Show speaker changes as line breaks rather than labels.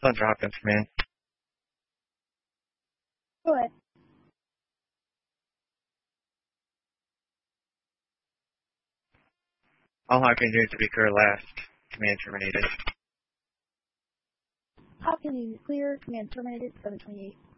Hunter Hopkins, command.
Go ahead.
All Hopkins units to be clear last. Command terminated.
Hopkins unit clear. Command terminated. 728.